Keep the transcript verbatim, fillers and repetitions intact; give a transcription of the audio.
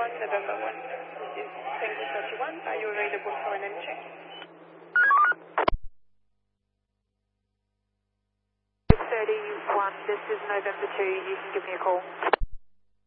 one, November one. This is Tango thirty-one. Are you available for an end check? thirty-one, this is November two. You can give me a call.